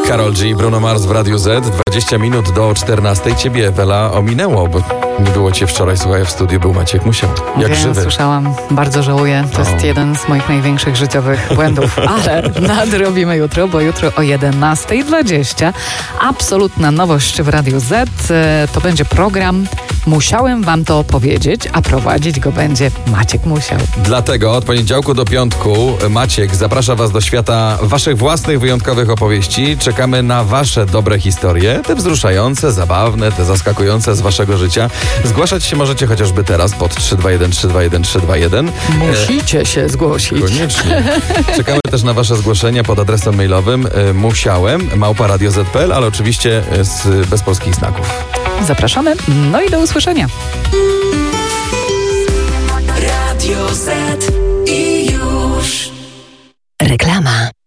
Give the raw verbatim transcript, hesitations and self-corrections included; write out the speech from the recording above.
Karol G i Bruno Mars w Radiu Z. dwadzieścia minut do czternastej. Ciebie, Ewela, ominęło, bo nie było cię wczoraj, słuchaj, w studiu był Maciek Musiał. Jak Wiem, żywy. Słyszałam. Bardzo żałuję. To No. jest jeden z moich największych życiowych błędów. Ale nadrobimy jutro, bo jutro o jedenasta dwadzieścia absolutna nowość w Radiu Z. To będzie program Musiałem wam to opowiedzieć, a prowadzić go będzie Maciek Musiał. Dlatego od poniedziałku do piątku Maciek zaprasza was do świata waszych własnych wyjątkowych opowieści. Czekamy na wasze dobre historie, te wzruszające, zabawne, te zaskakujące z waszego życia. Zgłaszać się możecie chociażby teraz pod trzy dwa jeden trzy dwa jeden trzy dwa jeden. Musicie się zgłosić. Koniecznie. Czekamy też na wasze zgłoszenia pod adresem mailowym y, musiałem małpa radio zet kropka pe el, ale oczywiście y, z, bez polskich znaków. Zapraszamy. No i do usłyszenia. Radio Z i już. Reklama.